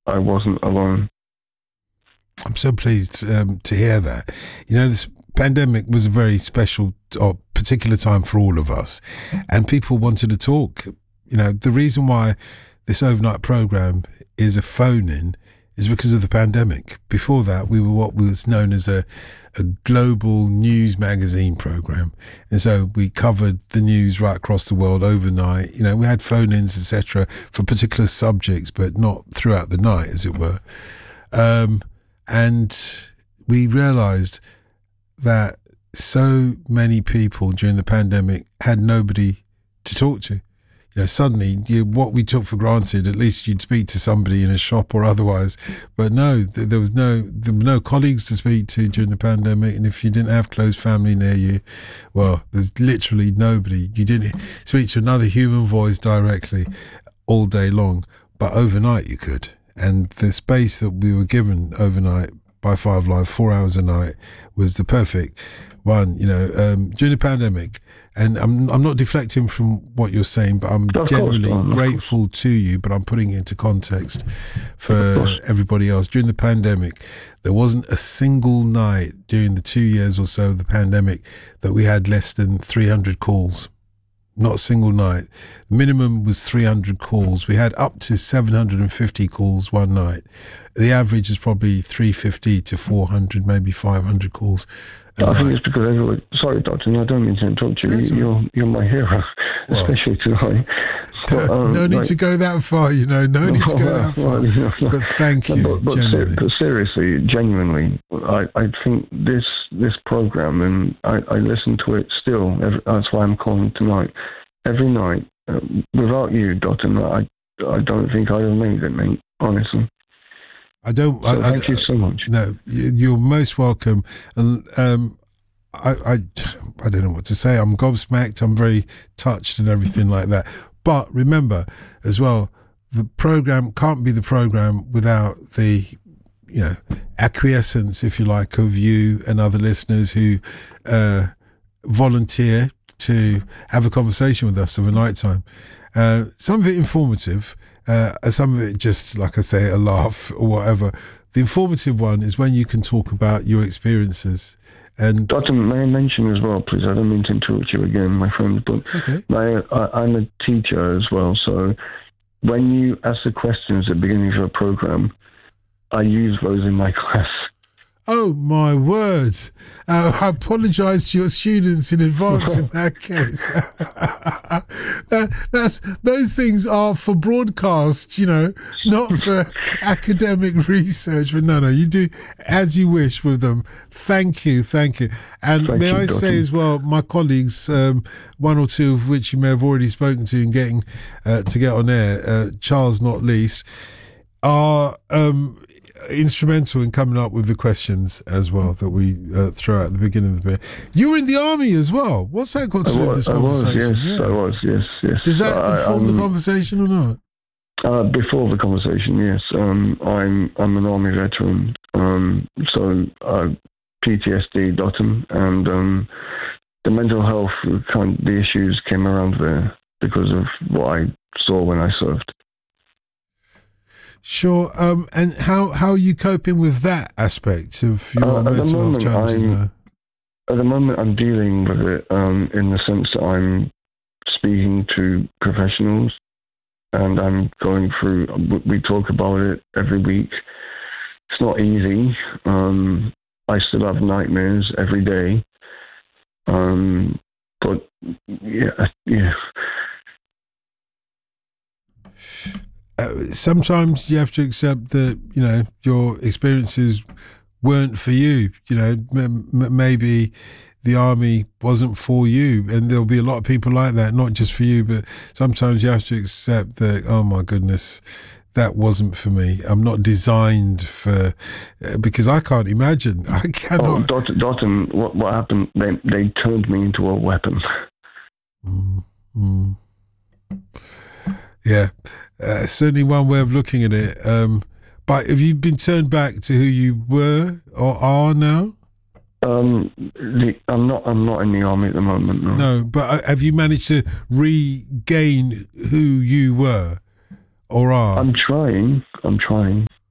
I wasn't alone. I'm so pleased to hear that. This pandemic was a very special or particular time for all of us, and people wanted to talk. The reason why this overnight program is a phone-in is because of the pandemic. Before that, we were what was known as a global news magazine program, and so we covered the news right across the world overnight. We had phone-ins, etc., for particular subjects, but not throughout the night, as it were. And we realised that so many people during the pandemic had nobody to talk to. Suddenly, what we took for granted, at least you'd speak to somebody in a shop or otherwise, but no, there were no colleagues to speak to during the pandemic, and if you didn't have close family near you, well, there's literally nobody. You didn't speak to another human voice directly all day long, but overnight you could. And the space that we were given overnight by 5 Live, 4 hours a night, was the perfect one, during the pandemic. And I'm not deflecting from what you're saying, but I'm genuinely grateful to you, but I'm putting it into context for everybody else. During the pandemic, there wasn't a single night during the 2 years or so of the pandemic that we had less than 300 calls. Not a single night. The minimum was 300 calls. We had up to 750 calls one night. The average is probably 350 to 400, maybe 500 calls. I think it's because everyone... Sorry, Doctor, I don't mean to interrupt you. You're my hero, especially tonight. No need to go that far, No need to go that far. But thank you, but seriously, genuinely, I think this program, and I listen to it still. That's why I'm calling tonight. Every night. Without you, Doctor, I don't think I'd have made it, mate, honestly. Thank you so much. No, you're most welcome. And I don't know what to say. I'm gobsmacked. I'm very touched and everything like that. But remember as well, the program can't be the program without the, acquiescence, if you like, of you and other listeners who volunteer to have a conversation with us of a night time. Some of it informative. Some of it just, like I say, a laugh or whatever. The informative one is when you can talk about your experiences. And Doctor, may I mention as well, please? I don't mean to interrupt you again, my friend, but it's okay. I'm a teacher as well, so when you ask the questions at the beginning of your program, I use those in my class. Oh, my word. I apologise to your students in advance in that case. Those things are for broadcast, not for academic research. But no, you do as you wish with them. Thank you. And may I say as well, my colleagues, one or two of which you may have already spoken to in getting to get on air, Charles not least, are... instrumental in coming up with the questions as well that we throw out at the beginning of the bit. You were in the army as well. What's that got to do with this conversation? I was, yes. Does that inform the conversation or not? Before the conversation, yes. I'm an army veteran, so PTSD, Dotten, and the mental health the issues came around there because of what I saw when I served. Sure. And how are you coping with that aspect of your mental health challenges now? At the moment, I'm dealing with it in the sense that I'm speaking to professionals and I'm going through, we talk about it every week. It's not easy. I still have nightmares every day. But yeah. Sometimes you have to accept that, your experiences weren't for you. Maybe the army wasn't for you, and there'll be a lot of people like that, not just for you, but sometimes you have to accept that, oh my goodness, that wasn't for me. I'm not designed for, because I can't imagine. I cannot. Oh, Dotton, what happened? They turned me into a weapon. Yeah. Certainly one way of looking at it. But have you been turned back to who you were or are now? I'm not in the army at the moment. No, but have you managed to regain who you were or are? I'm trying.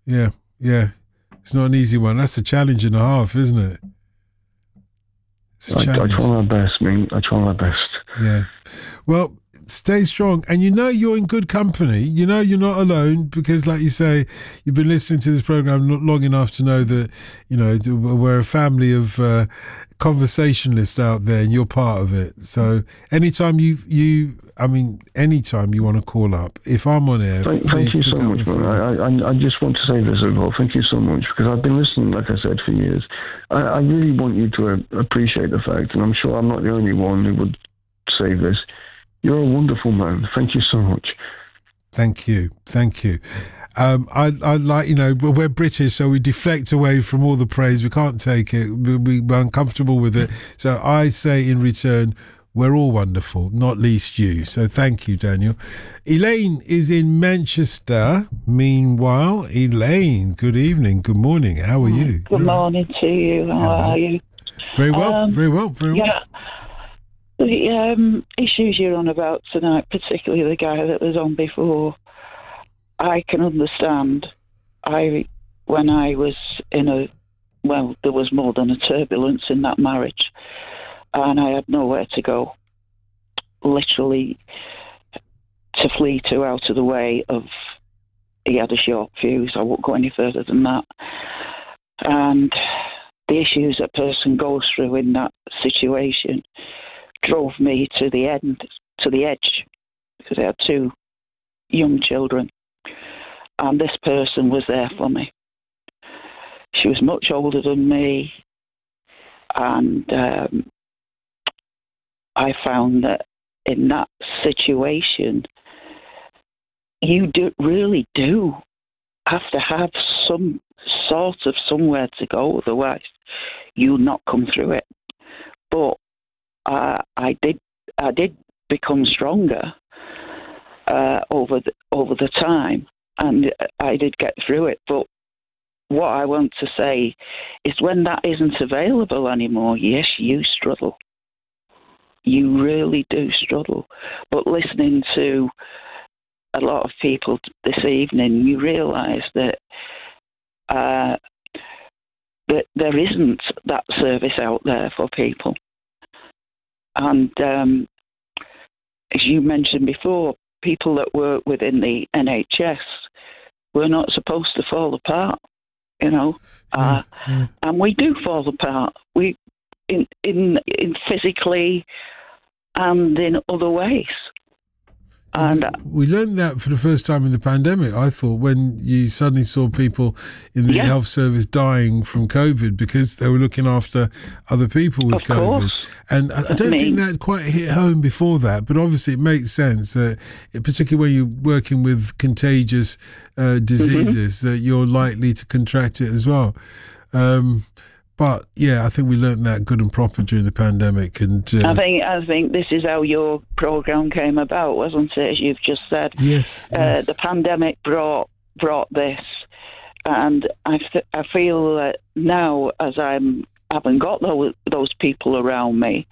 Yeah, yeah. It's not an easy one. That's a challenge and a half, isn't it? It's a challenge. I try my best, mate. I try my best. Yeah. Well, stay strong. And you know you're in good company. You know you're not alone because, like you say, you've been listening to this program long enough to know that, you know, we're a family of conversationalists out there and you're part of it. So anytime anytime you want to call up, if I'm on air, thank you so much, man. I just want to say this as well. Thank you so much because I've been listening, like I said, for years. I really want you to appreciate the fact, and I'm sure I'm not the only one who would say this. You're a wonderful man. Thank you so much. Thank you. I like, you know, we're British, so we deflect away from all the praise. We can't take it. We're uncomfortable with it. So I say in return, we're all wonderful, not least you. So thank you, Daniel. Elaine is in Manchester. Meanwhile, Elaine, good evening, good morning. How are you? Good morning to you. How are you? Very well, very well. Yeah. The issues you're on about tonight, particularly the guy that was on before, I can understand. When I was there was more than a turbulence in that marriage, and I had nowhere to go, literally to flee to out of the way of. He had a short fuse. I won't go any further than that. And the issues a person goes through in that situation drove me to the edge, because I had 2 young children, and this person was there for me. She was much older than me, and I found that in that situation, you really do have to have some sort of somewhere to go, otherwise you'll not come through it. But I did become stronger over the time, and I did get through it. But what I want to say is, when that isn't available anymore, yes, you struggle. You really do struggle. But listening to a lot of people this evening, you realise that that there isn't that service out there for people. And as you mentioned before, people that work within the NHS were not supposed to fall apart, you know, and we do fall apart. We in physically and in other ways. And we learned that for the first time in the pandemic, I thought, when you suddenly saw people in the health service dying from COVID because they were looking after other people with COVID. Course. And I don't think that quite hit home before that, but obviously it makes sense, particularly when you're working with contagious diseases, that you're likely to contract it as well. But yeah, I think we learned that good and proper during the pandemic. And I think this is how your program came about, wasn't it? As you've just said. Yes. The pandemic brought this, and I feel that now, as I haven't got those people around me,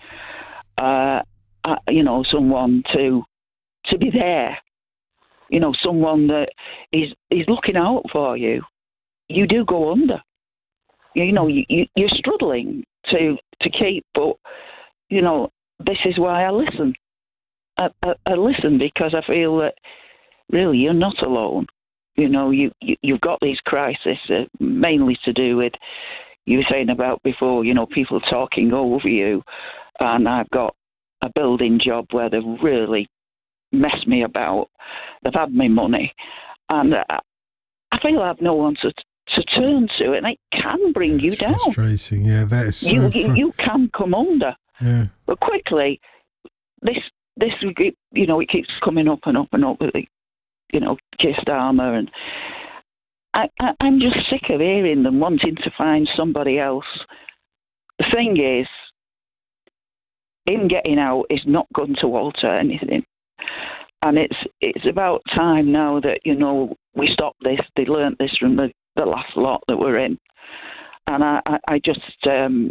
someone to be there, someone that is looking out for you. You do go under. You're struggling to keep, but, this is why I listen. I listen because I feel that really you're not alone. You've got these crises mainly to do with, you were saying about before, people talking over you, and I've got a building job where they've really messed me about. They've had my money, and I feel I have no one to turn to, and it can bring you down. Frustrating, yeah, that is so you can come under. Yeah. But quickly, this it keeps coming up and up and up with the, Keir Starmer, and I'm just sick of hearing them wanting to find somebody else. The thing is, him getting out is not going to alter anything. And it's about time now that, we stop this. They learnt this from the last lot that we're in. And I just, I'm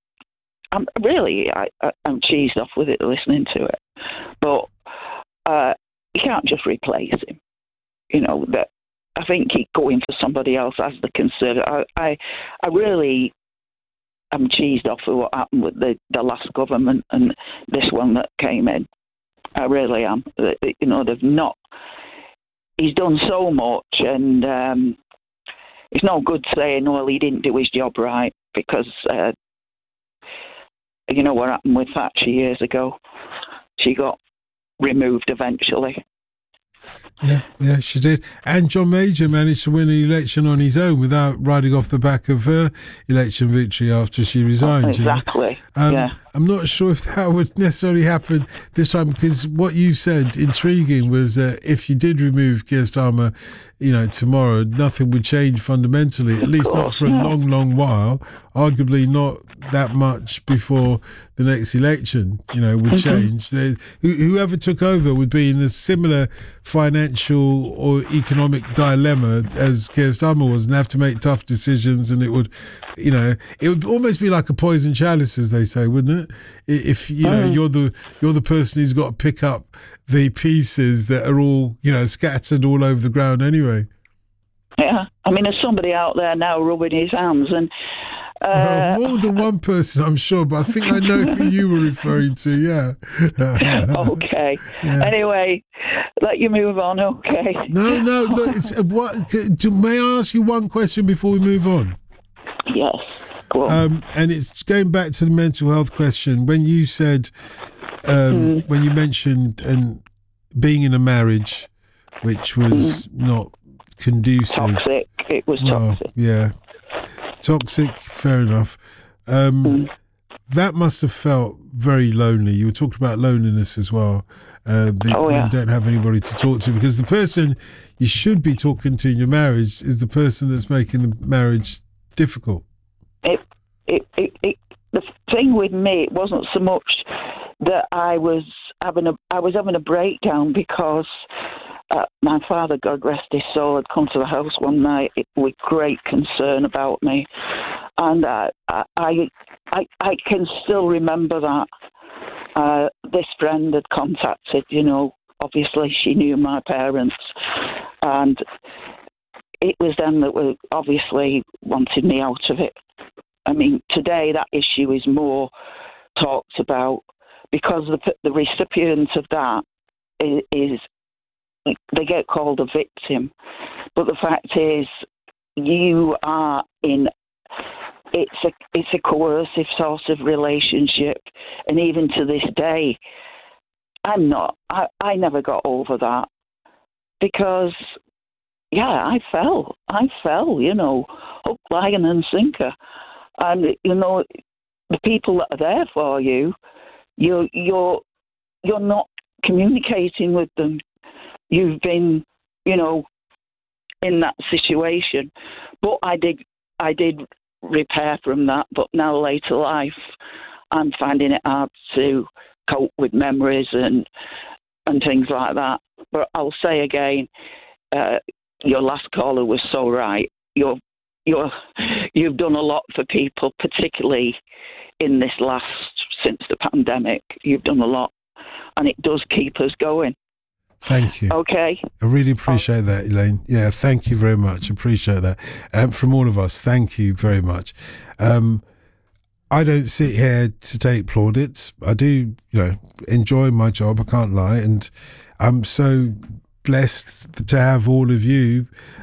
cheesed off with it, listening to it. But you can't just replace him. That I think he'd go in for somebody else as the Conservative. I really am cheesed off with what happened with the last government and this one that came in. I really am. You know, they've not. He's done so much, and it's no good saying, well, he didn't do his job right, because you know what happened with Thatcher years ago. She got removed eventually. Yeah, she did. And John Major managed to win an election on his own without riding off the back of her election victory after she resigned. Exactly. Yeah. I'm not sure if that would necessarily happen this time, because what you said, intriguing, was if you did remove Keir Starmer, you know, tomorrow, nothing would change fundamentally, at least not for a long, long while. Arguably not that much before the next election, you know, would change. Whoever took over would be in a similar financial or economic dilemma as Keir Starmer was, and have to make tough decisions, and it would, you know, it would almost be like a poison chalice, as they say, wouldn't it? If you know you're the person who's got to pick up the pieces that are all, you know, scattered all over the ground anyway. Yeah, I mean, there's somebody out there now rubbing his hands, and more than one person, I'm sure, but I think I know who you were referring to. Yeah. Okay. Yeah. Anyway, let you move on. Okay. No. Look, may I ask you one question before we move on? Yes. Cool. And it's going back to the mental health question. When you said, when you mentioned being in a marriage which was not conducive. Toxic. It was toxic. Yeah. Toxic, fair enough. That must have felt very lonely. You were talking about loneliness as well. When you don't have anybody to talk to, because the person you should be talking to in your marriage is the person that's making the marriage difficult. The thing with me, it wasn't so much that I was having a breakdown, because my father, God rest his soul, had come to the house one night with great concern about me, and I can still remember that. This friend had contacted, you know, obviously she knew my parents, and it was them that were obviously wanted me out of it. I mean, today that issue is more talked about, because the recipient of that is they get called a victim. But the fact is, you are in, it's a coercive sort of relationship. And even to this day, I never got over that, because, yeah, I fell, you know, hook, line and sinker. And, you know, the people that are there for you, you're not communicating with them. You've been, you know, in that situation. But I did repair from that. But now, later life, I'm finding it hard to cope with memories and things like that. But I'll say again, your last caller was so right. You've done a lot for people, particularly in this since the pandemic. You've done a lot, and it does keep us going. Thank you. Okay. I really appreciate that, Elaine. Yeah, thank you very much. Appreciate that. From all of us, thank you very much. I don't sit here to take plaudits. I do, you know, enjoy my job, I can't lie, and I'm so blessed to have all of you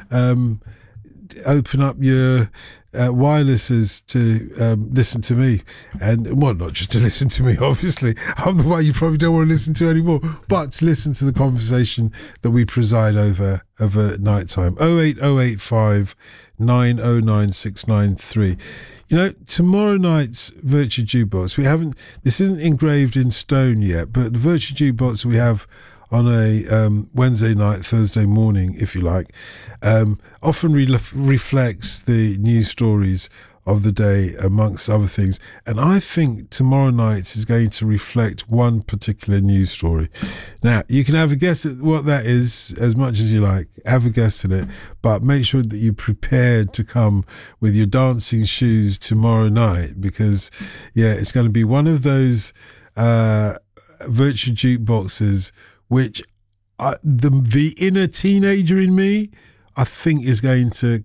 open up your wirelesses to listen to me, and well, not just to listen to me, obviously, I'm the one you probably don't want to listen to anymore, but to listen to the conversation that we preside over night time. 08085 909 693. You know, tomorrow night's Virtue Jukebox, this isn't engraved in stone yet, but the Virtue Jukebox we have on a Wednesday night, Thursday morning, if you like, often reflects the news stories of the day, amongst other things. And I think tomorrow night is going to reflect one particular news story. Now, you can have a guess at what that is as much as you like. Have a guess at it, but make sure that you're prepared to come with your dancing shoes tomorrow night, because, yeah, it's going to be one of those Virtue Jukeboxes which the inner teenager in me, I think is going to